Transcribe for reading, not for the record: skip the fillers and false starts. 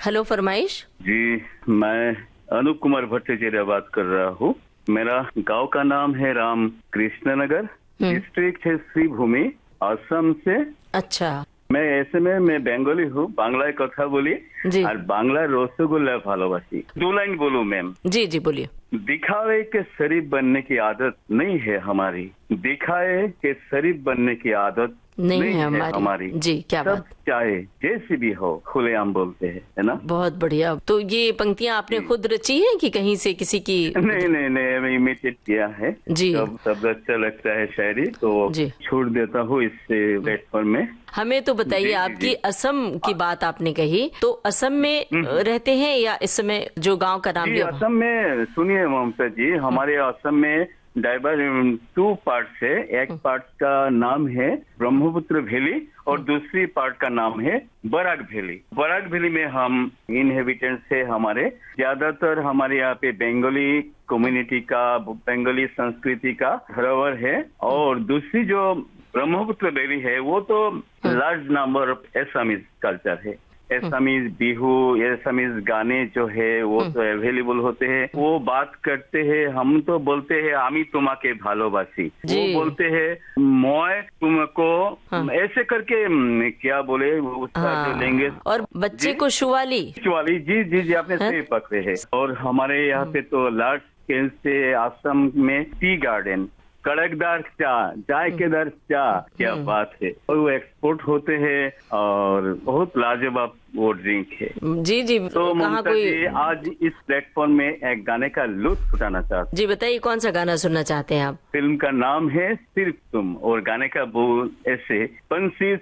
Hello, फरमाइश। जी, मैं अनूप कुमार भट्टाचार्य बात कर रहा हूँ। मेरा गांव का नाम है राम कृष्ण नगर, डिस्ट्रिक्ट है श्रीभूमि, असम से। अच्छा। मैं ऐसे में मैं बंगाली हूँ, बांग्लाয় কথা বলি और बांग्ला रसगुल्ला ভালোবাসি। 2 लाइन बोलूं मैम? जी जी बोलिए। दिखावे के शरीफ बनने की आदत नहीं है हमारी, दिखाए के शरीफ बनने की आदत नहीं है हमारी। जी, क्या सब बात। चाहे जैसी भी हो खुलेआम बोलते हैं, है ना? बहुत बढ़िया। तो ये पंक्तियां आपने खुद रची हैं कि कहीं से किसी की? नहीं, मैं इमिटेट किया है। जी। जब शब्द अच्छा लगता है शायरी तो जी। छोड़ देता हूँ इससे प्लेटफॉर्म में। हमें तो बताइए, आपकी असम की बात आपने कही, तो असम में रहते हैं या इस समय जो गांव का नाम? जी, असम में सुनिए ममता जी, हमारे असम में डाइवर 2 पार्ट है। एक पार्ट का नाम है ब्रह्मपुत्र वैली और दूसरी पार्ट का नाम है बराक वैली। बराक वैली में हम इनहेबिटेंट्स है, हमारे ज्यादातर हमारे यहाँ पे बंगाली कम्युनिटी का, बंगाली संस्कृति का धरोहर है। और दूसरी जो ब्रह्मपुत्र वैली है वो तो large number of Assamese culture है। एसामीज बिहू, एसामीज गाने जो है वो तो अवेलेबल होते हैं, वो बात करते हैं। हम तो बोलते हैं आमी तुम्हाके भालोबासी, वो बोलते हैं मैं तुमको, ऐसे करके क्या बोले उसका जो लैंग्वेज। और बच्चे को शुवाली। जी, आपने सही पकड़े है। और हमारे यहाँ पे तो लार्ज स्केल से असम में टी गार्डन, कड़कदार चाय, जायकेदार चाय, क्या बात है। और वो एक्सपोर्ट होते हैं और बहुत लाजवाब वो ड्रिंक है। जी। तो ममता जी, आज इस प्लेटफॉर्म में एक गाने का लुत्फ उठाना चाहते हैं। जी बताइए, कौन सा गाना सुनना चाहते हैं आप? फिल्म का नाम है सिर्फ तुम और गाने का बोल ऐसे, पंछी